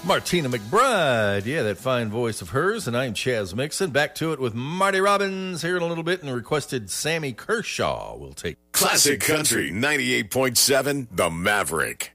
Martina McBride, yeah, that fine voice of hers, and I'm Chaz Mixon. Back to it with Marty Robbins here in a little bit, and requested Sammy Kershaw will take Classic Country 98.7, The Maverick.